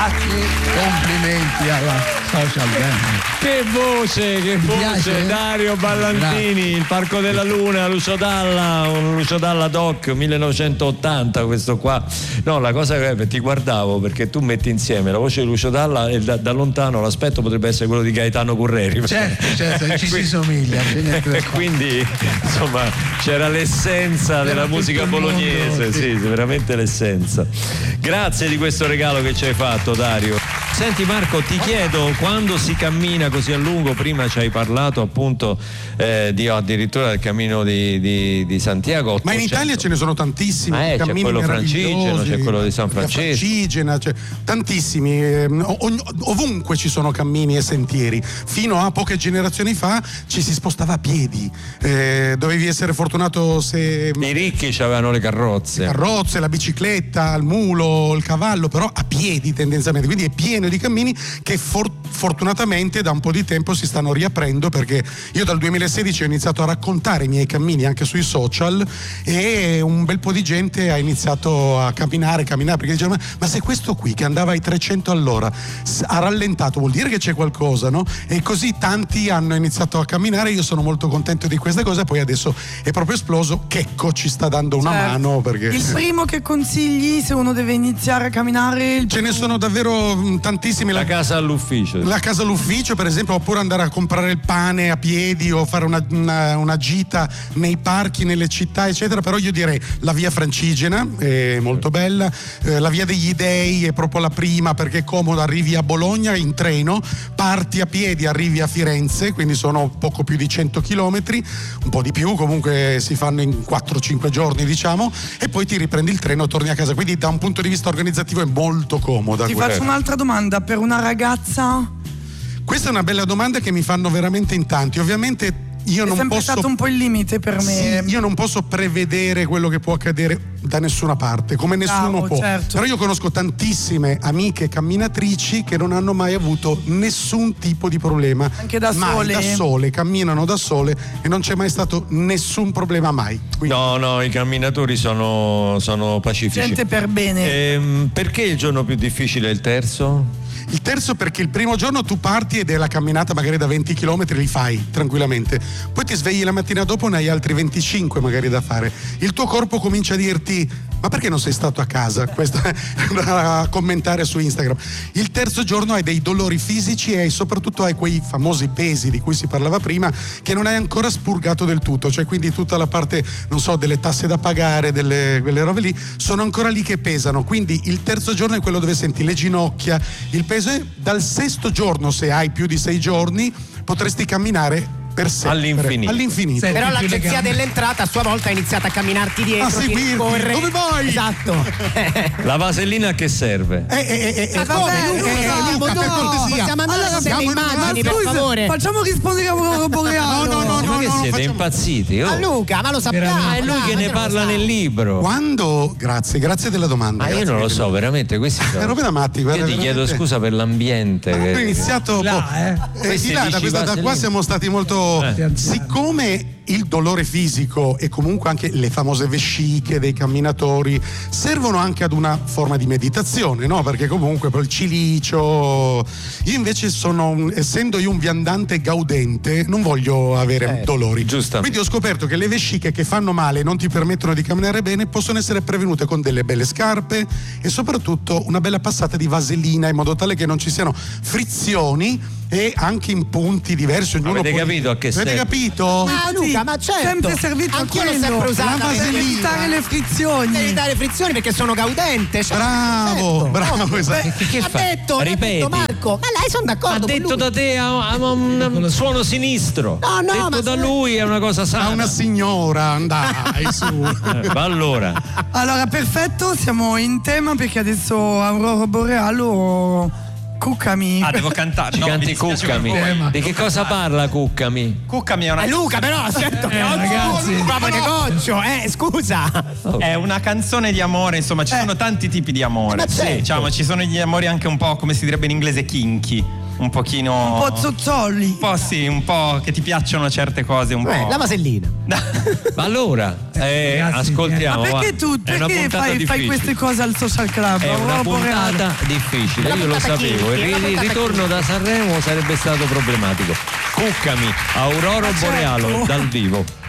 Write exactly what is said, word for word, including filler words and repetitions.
Complimenti alla Social Band. Che voce, che Ti voce, piace? Dario Ballantini, Grazie. Il Parco della Luna, Lucio Dalla, un Lucio Dalla Doc millenovecentottanta, questo qua. No, la cosa che ti guardavo perché tu metti insieme la voce di Lucio Dalla e da, da lontano l'aspetto potrebbe essere quello di Gaetano Curreri. Certo, certo, ci si somiglia. E quindi insomma c'era l'essenza della tutto musica il mondo, bolognese, sì. sì, veramente l'essenza. Grazie di questo regalo che ci hai fatto, Dario. Senti Marco, ti chiedo, quando si cammina così a lungo, prima ci hai parlato appunto eh, di addirittura del cammino di, di, di Santiago Ma in Italia ce ne sono tantissimi. Ah, eh, c'è cammini quello meravigliosi, francigeno, c'è quello di San via Francesco. Francigena, cioè, tantissimi. eh, ogn- ovunque ci sono cammini e sentieri. Fino a poche generazioni fa ci si spostava a piedi. Eh, dovevi essere fortunato se I ricchi avevano le carrozze. carrozze, la bicicletta, il mulo, il cavallo, però a piedi tendenzialmente, quindi è pieno di cammini che for- fortunatamente da un po' di tempo si stanno riaprendo, perché io dal duemilasedici ho iniziato a raccontare i miei cammini anche sui social e un bel po' di gente ha iniziato a camminare, camminare, perché dicevano ma se questo qui che andava ai trecento all'ora s- ha rallentato vuol dire che c'è qualcosa, no? E così tanti hanno iniziato a camminare, io sono molto contento di questa cosa, poi adesso è proprio esploso. Checco ci sta dando una Certo. mano, perché Il primo che consigli se uno deve iniziare a camminare? Il ce ne sono davvero mh, tantissimi. La casa all'ufficio. La casa all'ufficio, per esempio, oppure andare a comprare il pane a piedi o fare una, una, una gita nei parchi, nelle città, eccetera. Però io direi la via Francigena è molto bella, eh, la via degli Dei è proprio la prima perché è comoda, arrivi a Bologna in treno, parti a piedi, arrivi a Firenze, quindi sono poco più di cento chilometri, un po' di più, comunque si fanno in quattro cinque giorni diciamo, e poi ti riprendi il treno e torni a casa, quindi da un punto di vista organizzativo è molto comoda. Ti quella. faccio un'altra domanda, per una ragazza Questa è una bella domanda che mi fanno veramente in tanti. Ovviamente io è non sempre posso stato un po' il limite per me. Sì, io non posso prevedere quello che può accadere da nessuna parte, come nessuno Bravo, può. certo. Però io conosco tantissime amiche camminatrici che non hanno mai avuto nessun tipo di problema. Anche da mai, sole? da sole, camminano da sole e non c'è mai stato nessun problema mai. Quindi, No, no, i camminatori sono, sono pacifici. Gente per bene. Ehm, perché il giorno più difficile è il terzo? il terzo perché il primo giorno tu parti ed è la camminata magari da venti chilometri, li fai tranquillamente, poi ti svegli la mattina dopo e ne hai altri venticinque magari da fare, il tuo corpo comincia a dirti ma perché non sei stato a casa? Questo è da commentare su Instagram. Il terzo giorno hai dei dolori fisici e soprattutto hai quei famosi pesi di cui si parlava prima che non hai ancora spurgato del tutto, cioè quindi tutta la parte, non so, delle tasse da pagare, delle quelle robe lì, sono ancora lì che pesano, quindi il terzo giorno è quello dove senti le ginocchia, il peso è dal sesto giorno, se hai più di sei giorni, potresti camminare per sempre, all'infinito. all'infinito. Senti, Però più l'agenzia legame. dell'entrata a sua volta ha iniziato a camminarti dietro, A ti seguirti. rincorre. Dove vai? Esatto. La vasellina a che serve? Eh, eh, eh, eh, Ma come, eh, Luca? eh, Luca, per No, cortesia. possiamo andare Allora, a delle siamo in immagini, una- per Scusa, favore. facciamo rispondere a Aurora Boreale. No, no, no, ma che no, siete facciamo- impazziti? Oh. Ma Luca, ma lo sappiamo. Ah, è lui dai, che ma ne te lo parla sai. nel libro. Quando, grazie, grazie della domanda. Ma io grazie non lo mille. so, veramente. Questi sono... È roba da matti, guarda, Io ti chiedo veramente. scusa per l'ambiente. Ho che- iniziato Là, po- eh. eh, Queste di là, da, dici questa, da qua vasellina. siamo stati molto Eh. siccome il dolore fisico e comunque anche le famose vesciche dei camminatori servono anche ad una forma di meditazione, no? Perché comunque poi il cilicio, io invece sono un- essendo io un viandante gaudente non voglio avere Eh, dolori, giustamente. quindi ho scoperto che le vesciche che fanno male e non ti permettono di camminare bene possono essere prevenute con delle belle scarpe e soprattutto una bella passata di vasellina in modo tale che non ci siano frizioni e anche in punti diversi. Ognuno Avete può- capito a che Avete serve? capito? Ma Luca, ma certo. Sempre servito a Anch'io l'ho quello. sempre usata La per vasellina. Evitare le frizioni. per evitare frizioni perché sono gaudente. Cioè, Bravo, certo. bravo, esatto. Che, che ha fa? detto, l'ha Ripeti. detto Marco. Ma lei sono Ha d'accordo con detto lui. da te a, a un, un suono sinistro. No, no, detto ma da se- lui è una cosa A sana. una signora, dai, su. Eh, ma allora, Allora, perfetto, siamo in tema perché adesso Aurora Boreale o Cuccami. Ah, devo cantare. ci No, mi canti dispiace Cuccami. per voi. Di che cosa parla Cuccami? Cuccami è una, Ma Luca, però, certo che oggi ragazzi. un proprio negozio, eh, scusa. è una canzone di amore, insomma, ci sono tanti tipi di amore. ma certo. Diciamo, ci sono gli amori anche un po', come si direbbe in inglese, kinky. un pochino. Un po' zozzoli. Un po' sì, un po' che ti piacciono certe cose, un Eh, po'. la vasellina. Ma allora, eh, Ragazzi, ascoltiamo. Ma perché va. tu È una perché puntata fai, fai difficile. queste cose al social club? È una Aurora Boreale. puntata difficile, Una io lo puntata sapevo. kinky, Il una ri- puntata ritorno kinky. da Sanremo sarebbe stato problematico. Cuccami, Aurora Ma certo. Boreale dal vivo.